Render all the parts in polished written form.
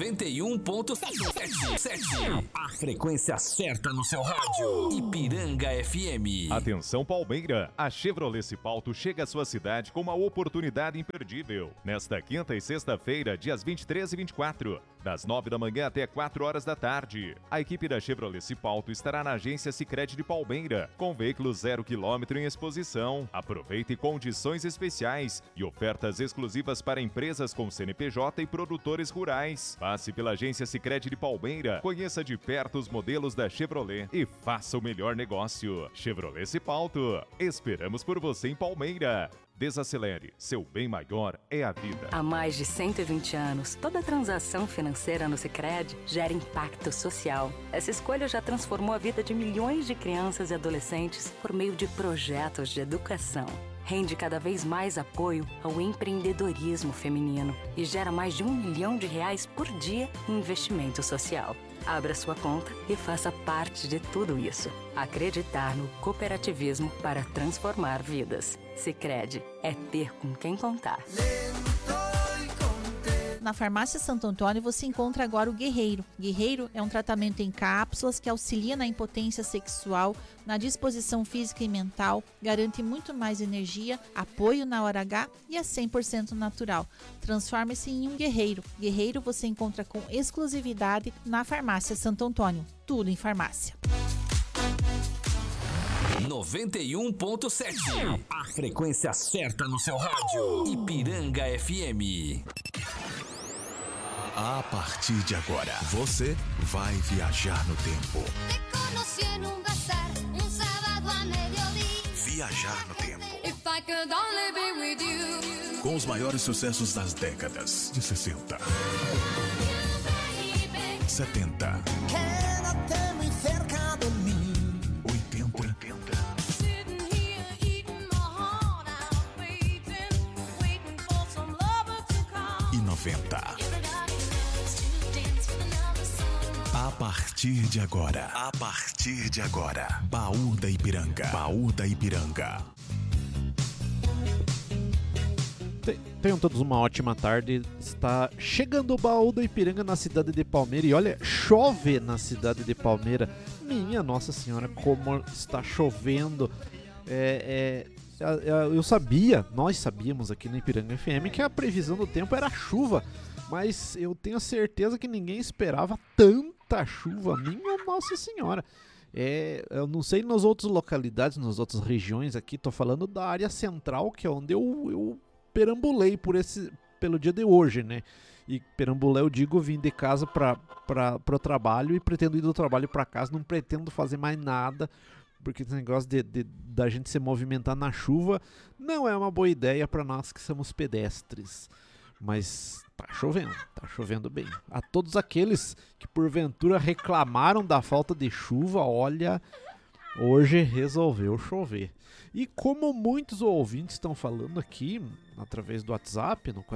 91.7. A frequência certa no seu rádio. Ipiranga FM. Atenção Palmeira, a Chevrolet Cipalto chega à sua cidade com uma oportunidade imperdível. Nesta quinta e sexta-feira, dias 23 e 24, das 9 da manhã até 4 horas da tarde. A equipe da Chevrolet Cipalto estará na agência Sicredi de Palmeira, com veículos 0 km em exposição. Aproveite condições especiais e ofertas exclusivas para empresas com CNPJ e produtores rurais. Passe pela agência Sicredi de Palmeira, conheça de perto os modelos da Chevrolet e faça o melhor negócio. Chevrolet Cipalto, esperamos por você em Palmeira. Desacelere, seu bem maior é a vida. Há mais de 120 anos, toda transação financeira no Sicredi gera impacto social. Essa escolha já transformou a vida de milhões de crianças e adolescentes por meio de projetos de educação. Rende cada vez mais apoio ao empreendedorismo feminino e gera mais de R$1 milhão por dia em investimento social. Abra sua conta e faça parte de tudo isso. Acreditar no cooperativismo para transformar vidas. Sicredi é ter com quem contar. Na Farmácia Santo Antônio você encontra agora o Guerreiro. Guerreiro é um tratamento em cápsulas que auxilia na impotência sexual, na disposição física e mental, garante muito mais energia, apoio na hora H e é 100% natural. Transforme-se em um guerreiro. Guerreiro você encontra com exclusividade na Farmácia Santo Antônio. Tudo em farmácia. 91.7. A frequência certa no seu rádio. Ipiranga FM. A partir de agora, você vai viajar no tempo. Viajar no tempo. Com os maiores sucessos das décadas de 60, 70, 80 e 90. A partir de agora, Baú da Ipiranga. Baú da Ipiranga. Tenham todos uma ótima tarde. Está chegando o Baú da Ipiranga na cidade de Palmeira. E olha, chove na cidade de Palmeira. Minha Nossa Senhora, como está chovendo. Nós sabíamos aqui na Ipiranga FM que a previsão do tempo era chuva. Mas eu tenho certeza que ninguém esperava tanta chuva. Minha Nossa Senhora. Eu não sei nas outras localidades, nas outras regiões aqui. Tô falando da área central, que é onde eu perambulei pelo dia de hoje, né? E perambulei, eu digo, vim de casa para o trabalho e pretendo ir do trabalho para casa. Não pretendo fazer mais nada, porque esse negócio da gente se movimentar na chuva não é uma boa ideia para nós que somos pedestres. Mas tá chovendo bem. A todos aqueles que porventura reclamaram da falta de chuva, olha, hoje resolveu chover. E como muitos ouvintes estão falando aqui, através do WhatsApp, no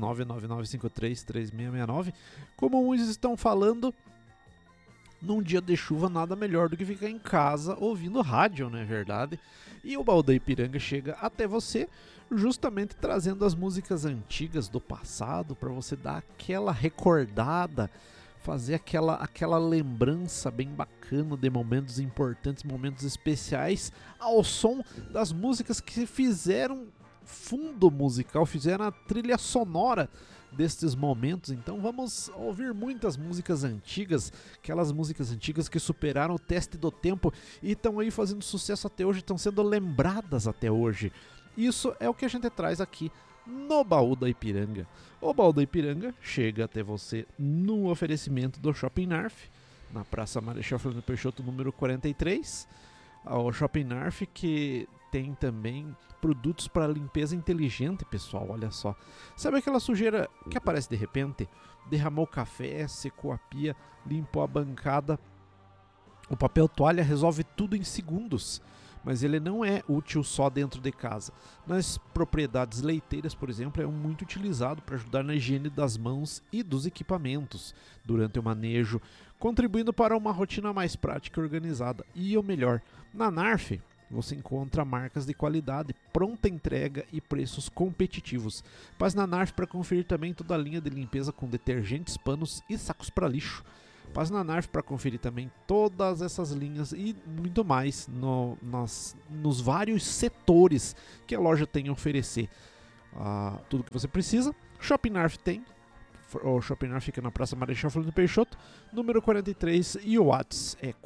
42999533669, como muitos estão falando, num dia de chuva nada melhor do que ficar em casa ouvindo rádio, não é verdade? E o Baú da Ipiranga chega até você justamente trazendo as músicas antigas do passado para você dar aquela recordada, fazer aquela lembrança bem bacana de momentos importantes, momentos especiais, ao som das músicas que fizeram fundo musical, fizeram a trilha sonora destes momentos. Então vamos ouvir muitas músicas antigas, aquelas músicas antigas que superaram o teste do tempo e estão aí fazendo sucesso até hoje, estão sendo lembradas até hoje. Isso é o que a gente traz aqui no Baú da Ipiranga. O Baú da Ipiranga chega até você no oferecimento do Shopping Narf, na Praça Marechal Floriano Peixoto, número 43. O Shopping Narf que tem também produtos para limpeza inteligente, pessoal, olha só. Sabe aquela sujeira que aparece de repente? Derramou café, secou a pia, limpou a bancada. O papel toalha resolve tudo em segundos. Mas ele não é útil só dentro de casa. Nas propriedades leiteiras, por exemplo, é muito utilizado para ajudar na higiene das mãos e dos equipamentos durante o manejo, contribuindo para uma rotina mais prática e organizada. E o melhor, na Narf, você encontra marcas de qualidade, pronta entrega e preços competitivos. Passe na NARF para conferir também toda a linha de limpeza com detergentes, panos e sacos para lixo. Passe na NARF para conferir também todas essas linhas e muito mais nos vários setores que a loja tem a oferecer. Tudo que você precisa, Shopping NARF tem. O Shopping NARF fica na Praça Marechal Floriano Peixoto, número 43, e o WhatsApp é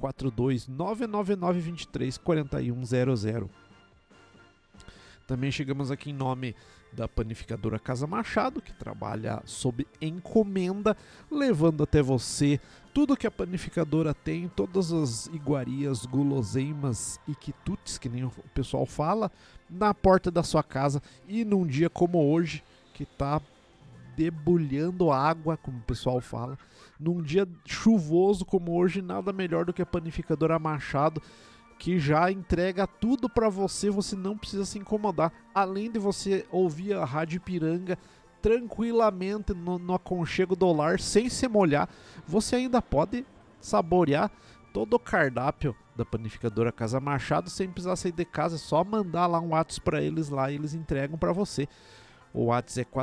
42999234100. Também chegamos aqui em nome da panificadora Casa Machado, que trabalha sob encomenda, levando até você tudo que a panificadora tem, todas as iguarias, guloseimas e quitutes, que nem o pessoal fala, na porta da sua casa. E num dia como hoje, que tá debulhando água, como o pessoal fala, num dia chuvoso como hoje, nada melhor do que a panificadora Machado, que já entrega tudo para você, você não precisa se incomodar. Além de você ouvir a Rádio Ipiranga tranquilamente no aconchego do lar, sem se molhar, você ainda pode saborear todo o cardápio da panificadora Casa Machado sem precisar sair de casa. É só mandar lá um WhatsApp para eles lá e eles entregam para você. O WhatsApp é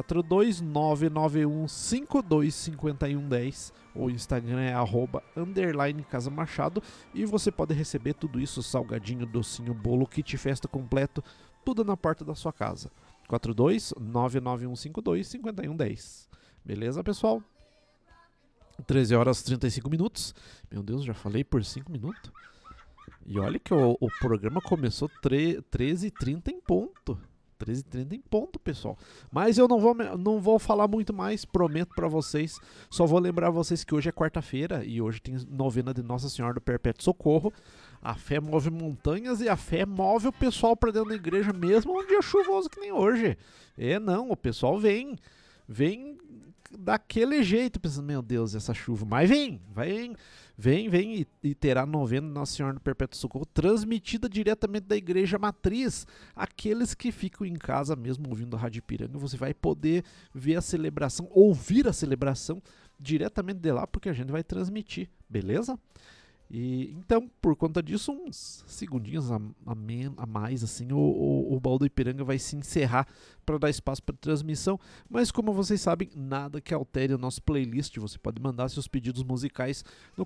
42991525110. O Instagram é @Casa Machado. E você pode receber tudo isso, salgadinho, docinho, bolo, kit festa completo, tudo na porta da sua casa. 42991525110. Beleza, pessoal? 13 horas e 35 minutos. Meu Deus, já falei por 5 minutos. E olha que o programa começou 13h30 em ponto. 13h30 em ponto, pessoal. Mas eu não vou falar muito mais, prometo pra vocês. Só vou lembrar vocês que hoje é quarta-feira e hoje tem novena de Nossa Senhora do Perpétuo Socorro. A fé move montanhas e a fé move o pessoal pra dentro da igreja, mesmo um dia chuvoso que nem hoje. O pessoal vem daquele jeito, pensando, meu Deus, essa chuva. Mas vem e terá novena Nossa Senhora do Perpétuo Socorro, transmitida diretamente da igreja matriz. Aqueles que ficam em casa mesmo ouvindo a Rádio Ipiranga, você vai poder ver a celebração, ouvir a celebração diretamente de lá, porque a gente vai transmitir, beleza? E então, por conta disso, uns segundinhos a mais, assim, o Baú do Ipiranga vai se encerrar para dar espaço para transmissão. Mas como vocês sabem, nada que altere o nosso playlist. Você pode mandar seus pedidos musicais no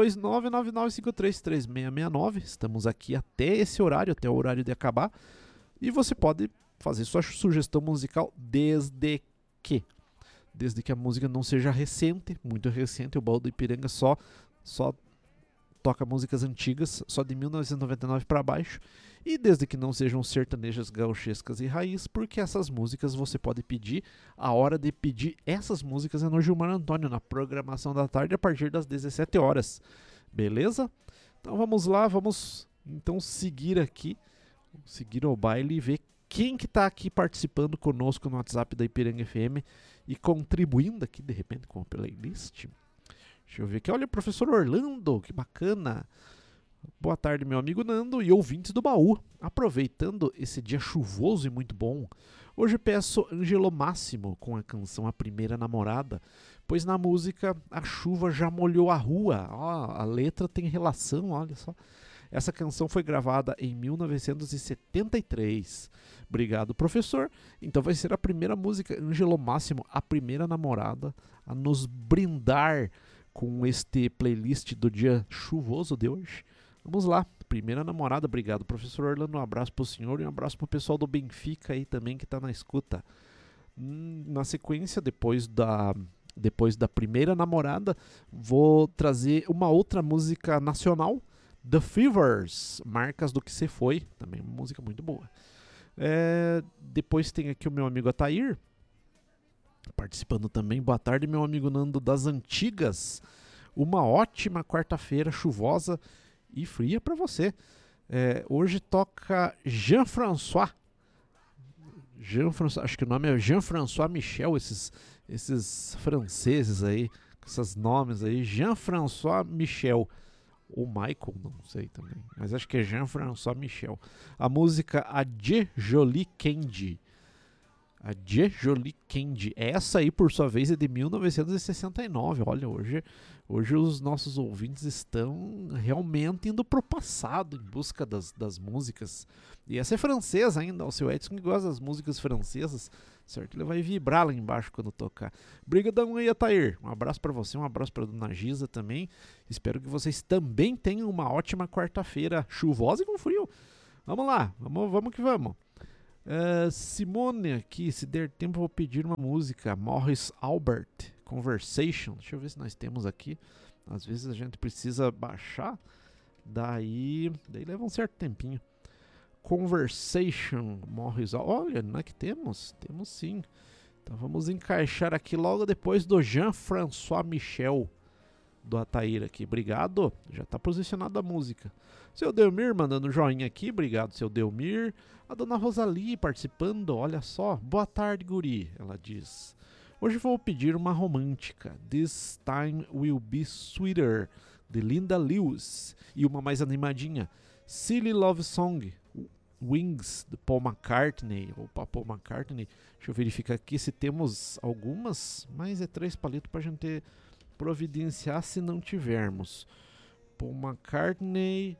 42999533669. Estamos aqui até esse horário, até o horário de acabar. E você pode fazer sua sugestão musical desde que a música não seja recente, muito recente. O Baú do Ipiranga só toca músicas antigas, só de 1999 para baixo, e desde que não sejam sertanejas, gauchescas e raiz, porque essas músicas você pode pedir. A hora de pedir essas músicas é no Gilmar Antônio, na programação da tarde, a partir das 17 horas. Beleza? Então vamos lá, vamos então seguir o baile e ver quem que tá aqui participando conosco no WhatsApp da Ipiranga FM e contribuindo aqui, de repente, com a playlist. Deixa eu ver aqui. Olha, o professor Orlando, que bacana. Boa tarde, meu amigo Nando e ouvintes do baú. Aproveitando esse dia chuvoso e muito bom, hoje peço Ângelo Máximo com a canção A Primeira Namorada, pois na música a chuva já molhou a rua. A letra tem relação, olha só. Essa canção foi gravada em 1973. Obrigado, professor. Então vai ser a primeira música, Ângelo Máximo, A Primeira Namorada, a nos brindar com este playlist do dia chuvoso de hoje. Vamos lá, Primeira Namorada. Obrigado, professor Orlando. Um abraço pro senhor e um abraço pro pessoal do Benfica aí também que tá na escuta. Na sequência, depois da Primeira Namorada, vou trazer uma outra música nacional, The Fevers, Marcas do Que Se Foi, também uma música muito boa. Depois tem aqui o meu amigo Atair, participando também. Boa tarde, meu amigo Nando das Antigas. Uma ótima quarta-feira chuvosa e fria para você. Hoje toca Jean-François, acho que o nome é Jean-François Michel, esses franceses aí, com esses nomes aí, Jean-François Michel, ou Michael, não sei também, mas acho que é Jean-François Michel. A música Adieu Jolie Candy. A Je Jolie Candy. Essa aí, por sua vez, é de 1969. Olha, hoje os nossos ouvintes estão realmente indo pro passado em busca das músicas. E essa é francesa ainda. O seu Edson que gosta das músicas francesas, certo? Ele vai vibrar lá embaixo quando tocar. Brigadão aí, Atair. Um abraço para você, um abraço para dona Giza também. Espero que vocês também tenham uma ótima quarta-feira chuvosa e com frio. Vamos lá, vamos que vamos. Simone aqui, se der tempo eu vou pedir uma música. Morris Albert, Conversation. Deixa eu ver se nós temos aqui. Às vezes a gente precisa baixar, daí leva um certo tempinho. Conversation, Morris Albert. Olha, não é que temos sim. Então vamos encaixar aqui logo depois do Jean-François Michel, do Atair aqui. Obrigado, já está posicionada a música. Seu Delmir mandando joinha aqui, obrigado, seu Delmir. A dona Rosalie participando, olha só. Boa tarde, guri, ela diz. Hoje vou pedir uma romântica, This Time Will Be Sweeter, de Linda Lewis. E uma mais animadinha, Silly Love Song, Wings, de Paul McCartney. Opa, Paul McCartney. Deixa eu verificar aqui se temos algumas, mas é 3 palitos pra gente providenciar se não tivermos. Paul McCartney,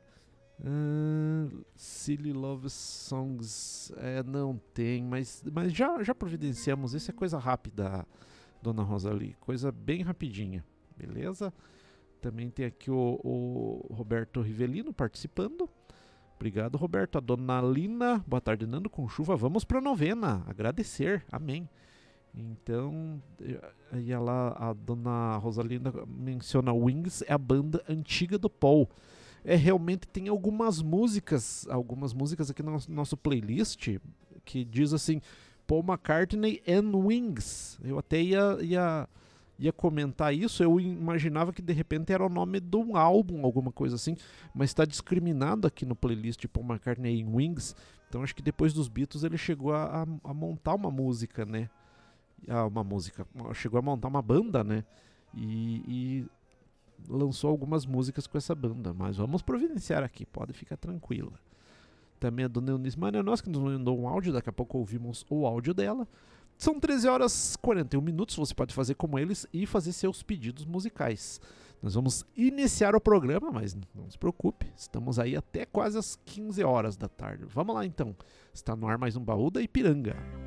Silly Love Songs, não tem, mas já providenciamos. Isso é coisa rápida, dona Rosalie, coisa bem rapidinha, beleza? Também tem aqui o Roberto Rivelino participando. Obrigado, Roberto. A dona Lina, boa tarde, Nando, com chuva, vamos pra novena, agradecer, amém. Então, e a dona Rosalina menciona Wings, é a banda antiga do Paul. Realmente tem algumas músicas aqui no nosso playlist que diz assim, Paul McCartney and Wings. Eu até ia comentar isso, eu imaginava que de repente era o nome de um álbum, alguma coisa assim, mas está discriminado aqui no playlist de Paul McCartney and Wings. Então acho que depois dos Beatles ele chegou a montar uma música, né? Chegou a montar uma banda, né? E lançou algumas músicas com essa banda, mas vamos providenciar aqui, pode ficar tranquila. Também a dona Eunice Marianos, que nos mandou um áudio, daqui a pouco ouvimos o áudio dela. São 13 horas e 41 minutos, você pode fazer como eles e fazer seus pedidos musicais. Nós vamos iniciar o programa, mas não se preocupe, estamos aí até quase as 15 horas da tarde. Vamos lá então, está no ar mais um Baú da Ipiranga.